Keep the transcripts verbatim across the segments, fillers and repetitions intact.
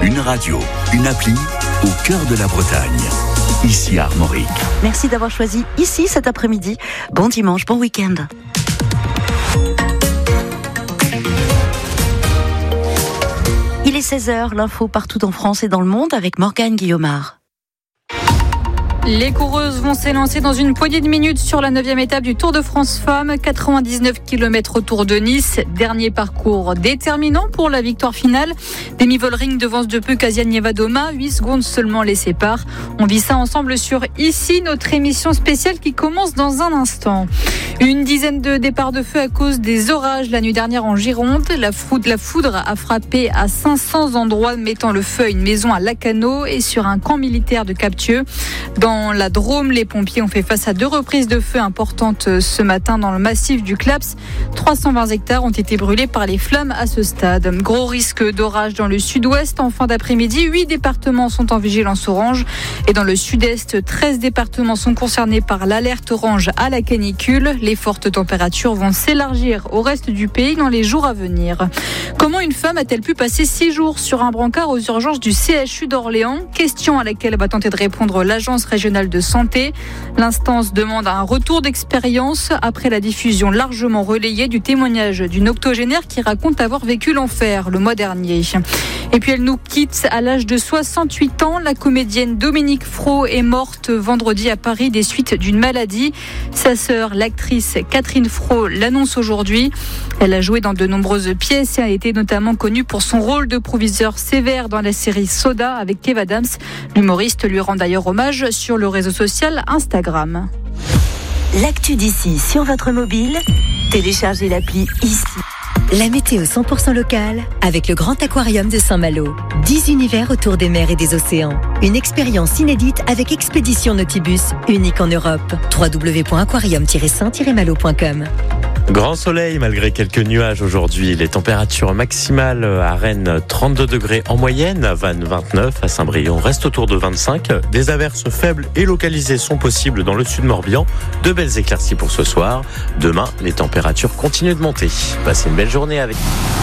Une radio, une appli au cœur de la Bretagne. Ici à Armorique. Merci d'avoir choisi ici cet après-midi. Bon dimanche, bon week-end. Il est seize heures, l'info partout en France et dans le monde avec Morgane Guillaumard. Les coureuses vont s'élancer dans une poignée de minutes sur la neuvième étape du Tour de France Femmes, quatre-vingt-dix-neuf kilomètres autour de Nice. Dernier parcours déterminant pour la victoire finale. Demi Vollering devance de peu Kasia Niewiadoma, huit secondes seulement les séparent. On vit ça ensemble sur Ici, notre émission spéciale qui commence dans un instant. Une dizaine de départs de feu à cause des orages la nuit dernière en Gironde. La foudre, la foudre a frappé à cinq cents endroits, mettant le feu à une maison à Lacanau et sur un camp militaire de Captieux. Dans Dans la Drôme, les pompiers ont fait face à deux reprises de feu importantes ce matin dans le massif du Claps. trois cent vingt hectares ont été brûlés par les flammes à ce stade. Gros risque d'orage dans le sud-ouest en fin d'après-midi. huit départements sont en vigilance orange. Et dans le sud-est, treize départements sont concernés par l'alerte orange à la canicule. Les fortes températures vont s'élargir au reste du pays dans les jours à venir. Comment une femme a-t-elle pu passer six jours sur un brancard aux urgences du C H U d'Orléans? Question à laquelle va tenter de répondre l'agence régionale de santé. L'instance demande un retour d'expérience après la diffusion largement relayée du témoignage d'une octogénaire qui raconte avoir vécu l'enfer le mois dernier. Et puis elle nous quitte à l'âge de soixante-huit ans. La comédienne Dominique Fro est morte vendredi à Paris des suites d'une maladie. Sa sœur, l'actrice Catherine Fro, l'annonce aujourd'hui. Elle a joué dans de nombreuses pièces et a été notamment connue pour son rôle de proviseur sévère dans la série Soda avec Kev Adams. L'humoriste lui rend d'ailleurs hommage sur le réseau social Instagram. L'actu d'ici sur votre mobile, téléchargez l'appli Ici. La météo cent pour cent locale avec le Grand Aquarium de Saint-Malo. dix univers autour des mers et des océans. Une expérience inédite avec Expédition Nautibus, unique en Europe. w w w point aquarium tiret saint tiret malo point com. Grand soleil malgré quelques nuages aujourd'hui. Les températures maximales à Rennes, trente-deux degrés en moyenne, à Vannes vingt-neuf, à Saint-Brieuc reste autour de vingt-cinq. Des averses faibles et localisées sont possibles dans le sud Morbihan. De belles éclaircies pour ce soir. Demain, les températures continuent de monter. Passez une belle journée avec.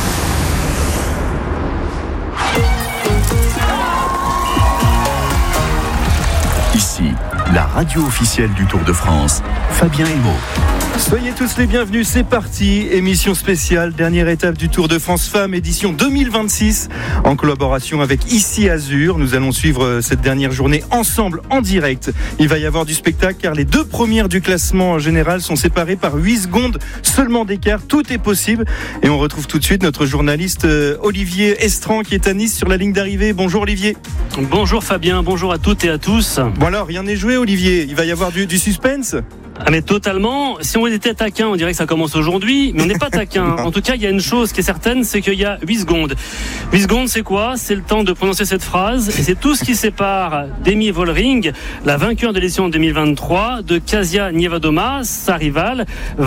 Ici, la radio officielle du Tour de France, Fabien Emo. Soyez tous les bienvenus, c'est parti, émission spéciale, dernière étape du Tour de France Femmes, édition deux mille vingt-six, en collaboration avec Ici Azur. Nous allons suivre cette dernière journée ensemble, en direct. Il va y avoir du spectacle car les deux premières du classement général sont séparées par huit secondes seulement d'écart. Tout est possible et on retrouve tout de suite notre journaliste Olivier Estran qui est à Nice sur la ligne d'arrivée. Bonjour Olivier. Bonjour Fabien, bonjour à toutes et à tous. Bon alors, rien n'est joué Olivier, il va y avoir du, du suspense? Ah mais totalement, si on était taquin, on dirait que ça commence aujourd'hui, mais on n'est pas taquin. En tout cas, il y a une chose qui est certaine, c'est qu'il y a huit secondes. huit secondes, c'est quoi? C'est le temps de prononcer cette phrase, et c'est tout ce qui sépare Demi Vollering, la vainqueur de l'édition deux mille vingt-trois, de Kasia Niewiadoma, sa rivale.